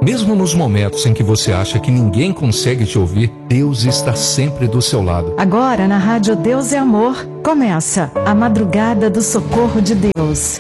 Mesmo nos momentos em que você acha que ninguém consegue te ouvir, Deus está sempre do seu lado. Agora na Rádio Deus é Amor, começa a Madrugada do Socorro de Deus.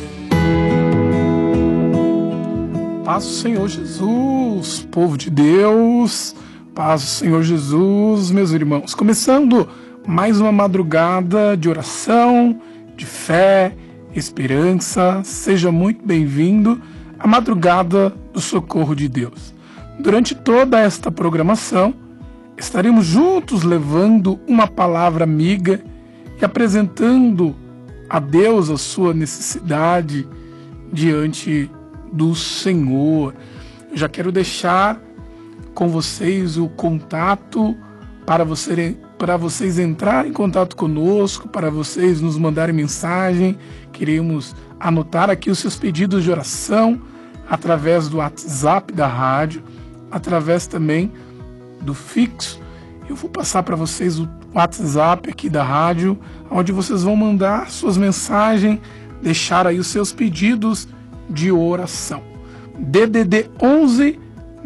Paz do Senhor Jesus, povo de Deus, paz do Senhor Jesus, meus irmãos. Começando mais uma madrugada de oração, de fé, esperança. Seja muito bem-vindo à Madrugada do Socorro de Deus. Durante toda esta programação, estaremos juntos levando uma palavra amiga e apresentando a Deus a sua necessidade diante do Senhor. Eu já quero deixar com vocês o contato para vocês entrarem em contato conosco, para vocês nos mandarem mensagem. Queremos anotar aqui os seus pedidos de oração através do WhatsApp da rádio, através também do fixo. Eu vou passar para vocês o WhatsApp aqui da rádio, onde vocês vão mandar suas mensagens, deixar aí os seus pedidos de oração. DDD 11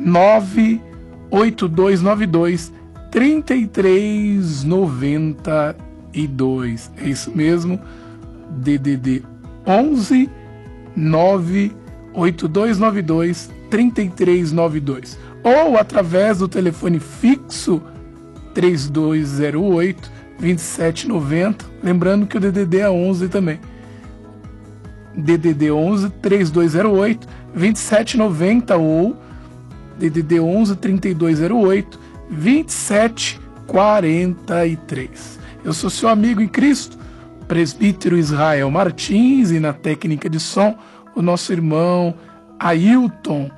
98292 3392. É isso mesmo. DDD 11 98292 3392. Ou através do telefone fixo 3208 2790. Lembrando que o DDD é 11 também. DDD 11 3208 2790 ou DDD 11 3208 2743. Eu sou seu amigo em Cristo, presbítero Israel Martins, e na técnica de som, o nosso irmão Hamilton,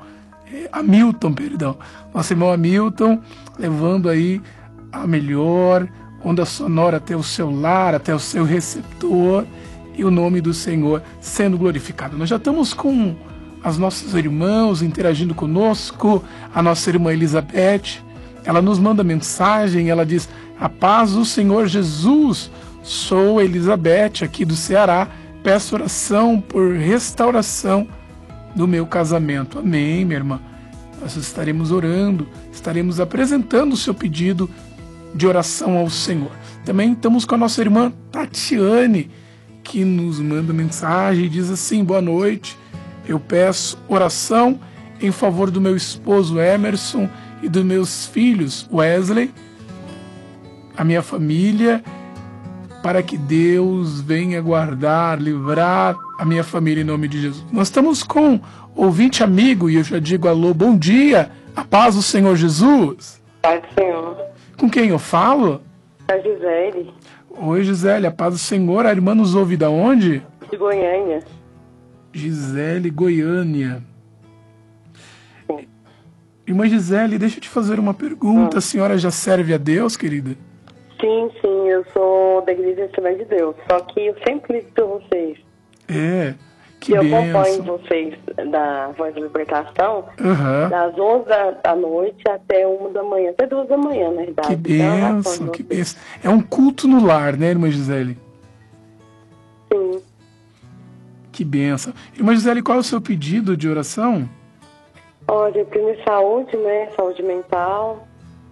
nosso irmão Hamilton, levando aí a melhor onda sonora até o seu lar, até o seu receptor, e o nome do Senhor sendo glorificado. Nós já estamos com as nossas irmãs interagindo conosco. A nossa irmã Elizabeth, ela nos manda mensagem, ela diz: a paz do Senhor Jesus, sou Elizabeth aqui do Ceará, peço oração por restauração do meu casamento. Amém, minha irmã. Nós estaremos orando, estaremos apresentando o seu pedido de oração ao Senhor. Também estamos com a nossa irmã Tatiane, que nos manda mensagem e diz assim: boa noite, eu peço oração em favor do meu esposo Emerson e dos meus filhos Wesley, a minha família, para que Deus venha guardar, livrar a minha família em nome de Jesus. Nós estamos com ouvinte amigo e eu já digo alô, bom dia, a paz do Senhor Jesus. Paz do Senhor. Com quem eu falo? É a Gisele. Oi, Gisele, a paz do Senhor. A irmã nos ouve da onde? De Goiânia. Gisele, Goiânia. Sim. Irmã Gisele, deixa eu te fazer uma pergunta. A senhora já serve a Deus, querida? Sim, eu sou da Igreja Assembleia de Deus. Só que eu sempre ligo para vocês. É, que eu bênção. acompanho vocês da Voz da Libertação, Uhum. das 11 da noite até 1 da manhã, até 2 da manhã, na verdade. Que bênção, que bênção. É um culto no lar, né, irmã Gisele? Sim. Que bênção. Irmã Gisele, qual é o seu pedido de oração? Olha, primeiro saúde, né? Saúde mental.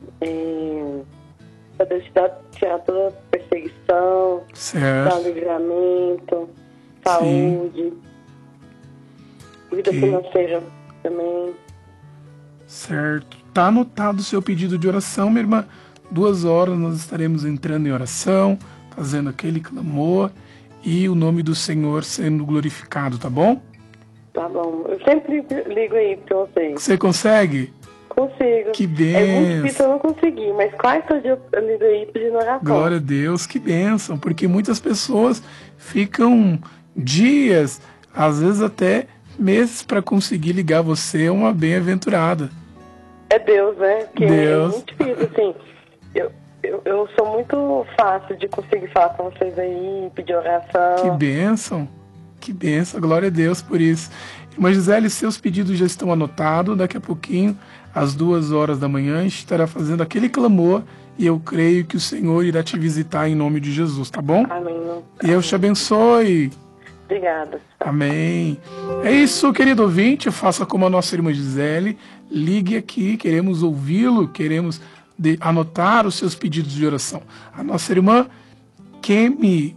Para Deus tirar toda a perseguição, Certo. dar livramento, saúde, vida Ok. financeira também. Certo. Tá anotado o seu pedido de oração, minha irmã. 2 horas nós estaremos entrando em oração, fazendo aquele clamor e o nome do Senhor sendo glorificado, tá bom? Tá bom. Eu sempre ligo aí pra vocês. Você consegue? Consigo. Que É muito bênção. difícil eu não conseguir, mas quase todo dia eu ligo aí pedindo oração. Glória a Deus, que bênção, porque muitas pessoas ficam dias, às vezes até meses para conseguir ligar você, é uma bem-aventurada. É Deus, né? Que Deus. É muito difícil, assim. Eu sou muito fácil de conseguir falar com vocês aí, pedir oração. Que bênção, glória a Deus por isso. Irmã Gisele, seus pedidos já estão anotados, daqui a pouquinho, às 2 horas da manhã, a gente estará fazendo aquele clamor e eu creio que o Senhor irá te visitar em nome de Jesus, tá bom? Amém. Deus te abençoe. Obrigada. Amém. É isso, querido ouvinte, faça como a nossa irmã Gisele, ligue aqui, queremos ouvi-lo, queremos anotar os seus pedidos de oração. A nossa irmã Kemily,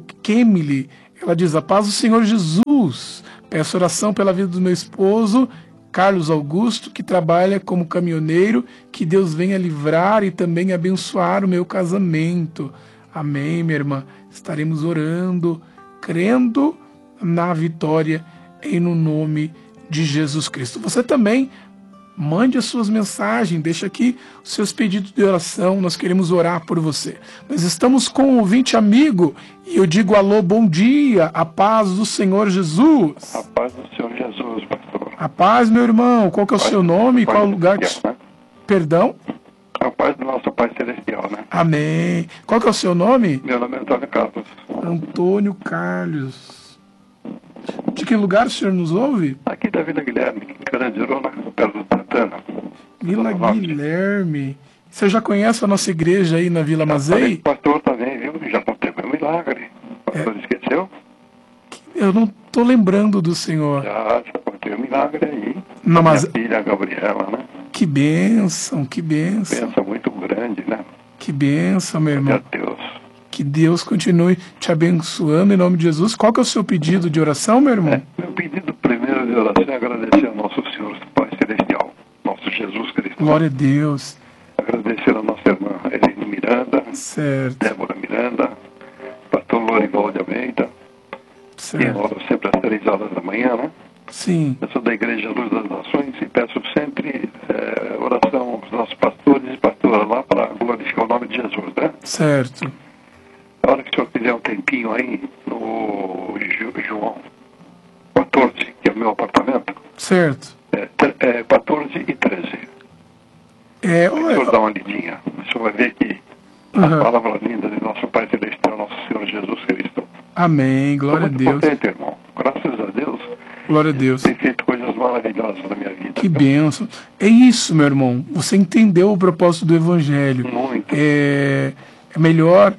ela diz: a paz do Senhor Jesus, peço oração pela vida do meu esposo, Carlos Augusto, que trabalha como caminhoneiro, que Deus venha livrar e também abençoar o meu casamento. Amém, minha irmã. Estaremos orando, crendo na vitória em no nome de Jesus Cristo. Você também mande as suas mensagens, deixa aqui os seus pedidos de oração, nós queremos orar por você. Nós estamos com um ouvinte amigo e eu digo alô, bom dia, a paz do Senhor Jesus. A paz do Senhor Jesus, pastor. A paz, meu irmão, qual que é o seu nome, qual lugar que... Né? Perdão? A paz do nosso Pai Celestial, né? Amém. Qual que é o seu nome? Meu nome é Antônio Carlos. Antônio Carlos. De que lugar o senhor nos ouve? Aqui da Vila Guilherme, em Carandirola, perto do Santana. Vila Guilherme. Você já conhece a nossa igreja aí na Vila Mazei? Pastor também, viu? Já contei meu milagre. O pastor esqueceu? Eu não estou lembrando do senhor. Já contei o milagre aí. Não, mas... Minha filha Gabriela, né? Que bênção, que bênção. Bênção muito grande, né? Que bênção, meu irmão. Meu Deus. Que Deus continue te abençoando em nome de Jesus. Qual que é o seu pedido de oração, meu irmão? Meu pedido primeiro de oração é agradecer ao nosso Senhor Pai Celestial, nosso Jesus Cristo. Glória a Deus. Agradecer a nossa irmã Eline Miranda, Certo. Débora Miranda, pastor Lorival de Almeida. Tem hora sempre às 3 horas da manhã, né? Sim. Eu sou da Igreja Luz das Nações e peço sempre oração aos nossos pastores e pastoras lá para glorificar o nome de Jesus, né? Certo. A hora que o senhor fizer um tempinho aí no João 14, que é o meu apartamento. Certo. 14 e 13. O senhor dá uma lidinha. O senhor vai ver que a palavra linda de nosso Pai Celestial, nosso Senhor Jesus Cristo. Amém. Glória a Deus. Contente, irmão. Graças a Deus. Glória a Deus. Tem feito coisas maravilhosas na minha vida. Que bênção. É isso, meu irmão. Você entendeu o propósito do Evangelho. Muito. É melhor...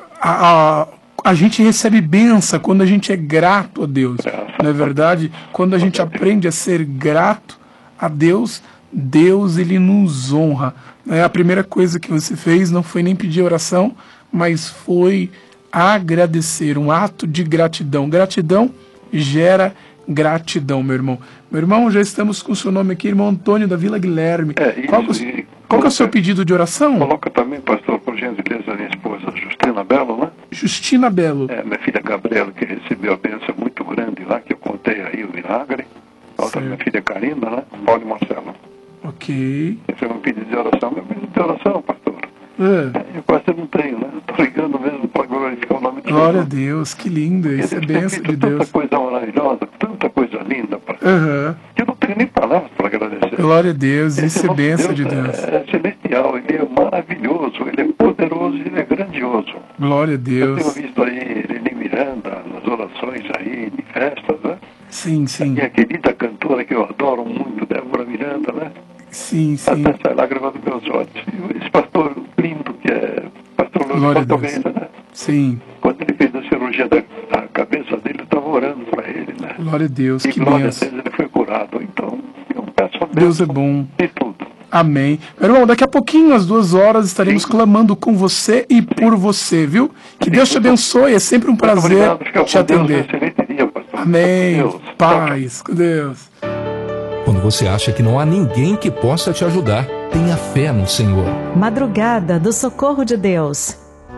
A gente recebe bênção quando a gente é grato a Deus. Não é verdade? Quando a gente aprende a ser grato a Deus, Deus ele nos honra. A primeira coisa que você fez não foi nem pedir oração, mas foi agradecer, um ato de gratidão. Gratidão gera gratidão, meu irmão. Meu irmão, já estamos com o seu nome aqui, irmão Antônio da Vila Guilherme. Qual que é o seu pedido de oração? Coloca também, pastor, por gentileza, minha esposa Justina Belo, né? Justina Belo. Minha filha Gabriela, que recebeu a bênção muito grande lá, que eu contei aí o milagre. Outra minha filha Karina, né? Paulo e Marcelo. Ok. Esse é o meu pedido de oração. Meu pedido de oração, pastor. Eu quase não tenho, né? Estou ligando mesmo para glorificar o nome de Deus. Glória a Deus, que lindo. Isso é bênção de Deus. Tanta coisa maravilhosa, tanta coisa linda, pastor. Que eu não tenho nem palavras para agradecer. Glória a Deus, isso é bênção de Deus. É celestial, ele é maravilhoso, ele é poderoso, ele é grandioso. Glória a Deus. Eu tenho visto aí Eline Miranda nas orações aí de festas, né? Sim, sim. E a querida cantora que eu adoro muito, Débora Miranda, né? Sim, sim. Até sai lágrima dos meus olhos. E esse pastor lindo que é pastor Lorival de Almeida, né? Sim. Quando ele fez a cirurgia da cabeça dele, eu estava orando para ele, né? Glória a Deus, que glória bênção. a Deus, ele foi curado. Então, eu peço a Deus é bom. De tudo. Amém. Meu irmão, daqui a pouquinho, às 2 horas, estaremos clamando com você e por você, viu? Que Deus te abençoe, é sempre um prazer te atender. Amém. Paz, com Deus. Quando você acha que não há ninguém que possa te ajudar, tenha fé no Senhor. Madrugada do Socorro de Deus.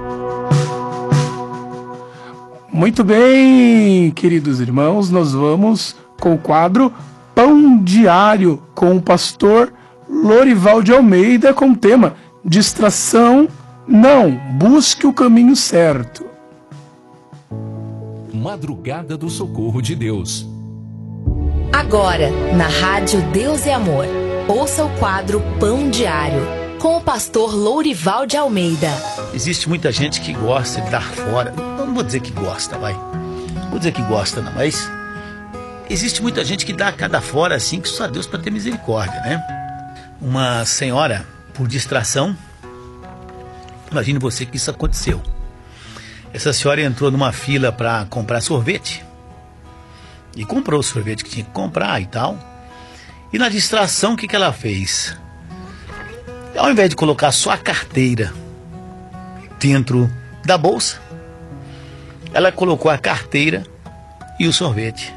Muito bem, queridos irmãos, nós vamos com o quadro Pão Diário com o pastor Lorival de Almeida com o tema Distração, não, busque o caminho certo. Madrugada do Socorro de Deus. Agora, na Rádio Deus é Amor, ouça o quadro Pão Diário, com o pastor Lorival de Almeida. Existe muita gente que gosta de dar fora. Eu não vou dizer que gosta, vai. Vou dizer que gosta, não, mas existe muita gente que dá cada fora assim que só Deus para ter misericórdia, né? Uma senhora, por distração, imagine você que isso aconteceu. Essa senhora entrou numa fila para comprar sorvete E comprou o sorvete que tinha que comprar e tal. E na distração, o que ela fez? Ao invés de colocar só a carteira dentro da bolsa, ela colocou a carteira e o sorvete.